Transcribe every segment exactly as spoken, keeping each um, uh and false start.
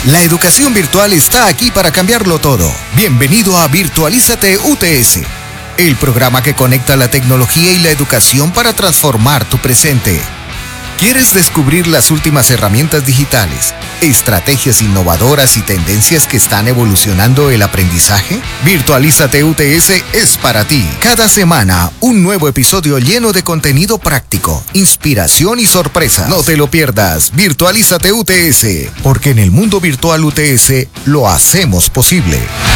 La educación virtual está aquí para cambiarlo todo. Bienvenido a Virtualízate U T S, el programa que conecta la tecnología y la educación para transformar tu presente. ¿Quieres descubrir las últimas herramientas digitales, estrategias innovadoras y tendencias que están evolucionando el aprendizaje? Virtualízate U T S es para ti. Cada semana, un nuevo episodio lleno de contenido práctico, inspiración y sorpresa. No te lo pierdas. Virtualízate U T S, porque en el mundo virtual U T S lo hacemos posible.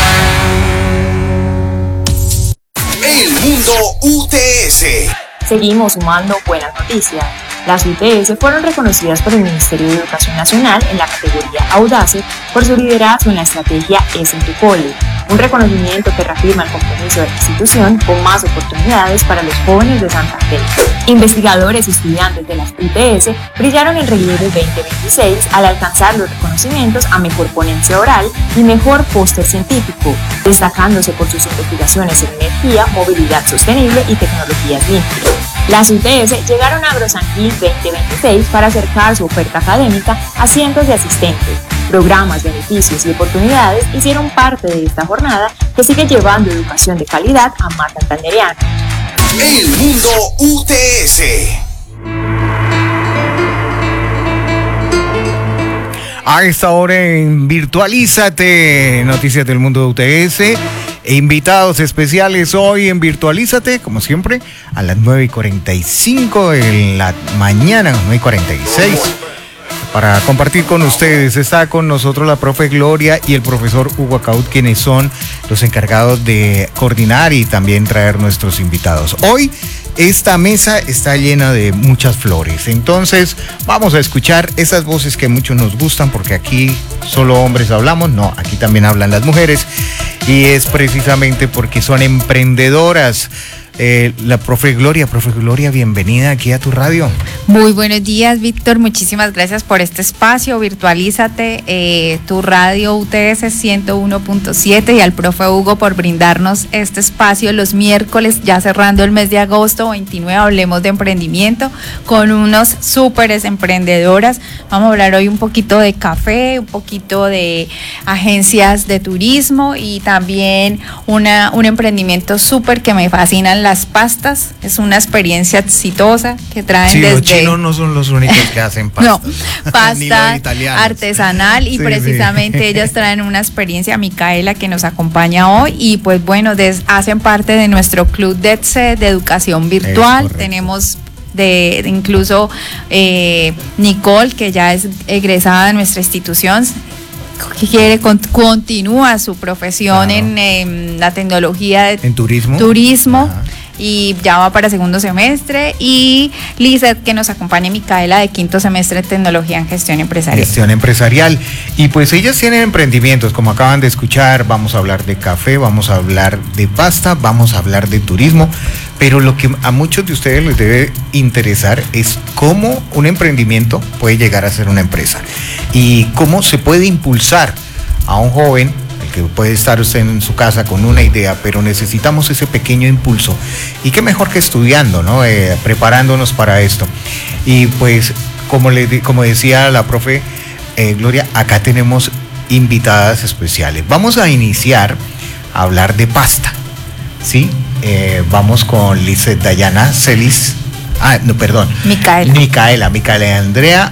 El mundo U T S. Seguimos sumando buenas noticias. Las U T S fueron reconocidas por el Ministerio de Educación Nacional en la categoría Audace por su liderazgo en la estrategia Es en tu Cole, un reconocimiento que reafirma el compromiso de la institución con más oportunidades para los jóvenes de Santander. Investigadores y estudiantes de las U T S brillaron en Relieve veinte veintiséis al alcanzar los reconocimientos a Mejor Ponencia Oral y Mejor Póster Científico, destacándose por sus investigaciones en energía, movilidad sostenible y tecnologías limpias. Las U T S llegaron a Agrosanquil veinte veintiséis para acercar su oferta académica a cientos de asistentes. Programas, beneficios y oportunidades hicieron parte de esta jornada que sigue llevando educación de calidad a más santandereanos. El mundo U T S. A esta hora en Virtualízate, noticias del mundo de U T S. E invitados especiales hoy en Virtualízate, como siempre, a las nueve y cuarenta y cinco de la mañana, nueve y cuarenta y seis. Para compartir con ustedes, está con nosotros la profe Gloria y el profesor Hugo Acaud, quienes son los encargados de coordinar y también traer nuestros invitados. Hoy esta mesa está llena de muchas flores, entonces vamos a escuchar esas voces que muchos nos gustan, porque aquí solo hombres hablamos, no, aquí también hablan las mujeres, y es precisamente porque son emprendedoras. Eh, la profe Gloria, profe Gloria, bienvenida aquí a tu radio. Muy buenos días, Víctor, muchísimas gracias por este espacio. Virtualízate, eh, tu radio U T S ciento uno punto siete, y al profe Hugo por brindarnos este espacio los miércoles, ya cerrando el mes de agosto veintinueve, hablemos de emprendimiento con unos súperes emprendedoras. Vamos a hablar hoy un poquito de café, un poquito de agencias de turismo y también una, un emprendimiento súper que me fascinan, las pastas. Es una experiencia exitosa que traen sí, desde... los chinos no son los únicos que hacen pastas. No, pasta artesanal y sí, precisamente sí. Ellas traen una experiencia, Micaela, que nos acompaña hoy, y pues bueno, des, hacen parte de nuestro club de, de educación virtual. Tenemos de, de incluso eh, Nicole, que ya es egresada de nuestra institución, que quiere con, continúa su profesión claro. en, en la tecnología de en turismo, turismo y ya va para segundo semestre, y Lizeth, que nos acompaña, Micaela, de quinto semestre de tecnología en gestión empresarial. Gestión empresarial. Y pues ellas tienen emprendimientos, como acaban de escuchar. Vamos a hablar de café, vamos a hablar de pasta, vamos a hablar de turismo, pero lo que a muchos de ustedes les debe interesar es cómo un emprendimiento puede llegar a ser una empresa y cómo se puede impulsar a un joven, el que puede estar usted en su casa con una idea, pero necesitamos ese pequeño impulso. Y qué mejor que estudiando, ¿no? Eh, preparándonos para esto. Y pues, como, le, como decía la profe eh, Gloria, acá tenemos invitadas especiales. Vamos a iniciar a hablar de pasta, ¿sí? Eh, vamos con Lizeth Dayana Celis, ah, no, perdón, Micaela, Micaela, Micaela Andrea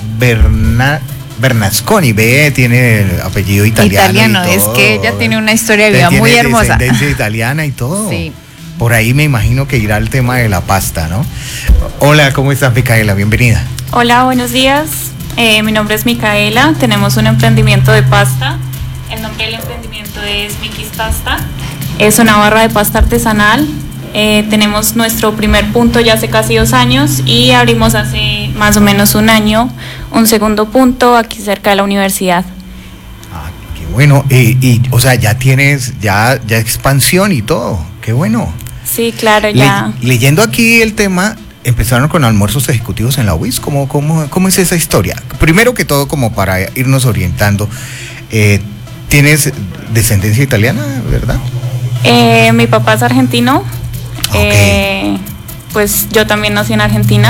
Berna, Bernasconi, ve, tiene el apellido italiano. Italiano, es que ella tiene una historia de vida muy hermosa. Tiene descendencia italiana y todo. Sí. Por ahí me imagino que irá el tema de la pasta, ¿no? Hola, ¿cómo estás, Micaela? Bienvenida. Hola, buenos días. Eh, mi nombre es Micaela. Tenemos un emprendimiento de pasta. El nombre del emprendimiento es Miki's Pasta. Es una barra de pasta artesanal. Eh, tenemos nuestro primer punto ya hace casi dos años y abrimos hace más o menos un año un segundo punto aquí cerca de la universidad. Ah, qué bueno. Y, y o sea, ya tienes ya, ya expansión y todo. Qué bueno. Sí, claro, ya. Le, leyendo aquí el tema, empezaron con almuerzos ejecutivos en la U I S. ¿Cómo, cómo, cómo es esa historia? Primero que todo, como para irnos orientando, eh, ¿tienes descendencia italiana, verdad? Eh, mi papá es argentino. Okay. Eh, pues yo también nací en Argentina.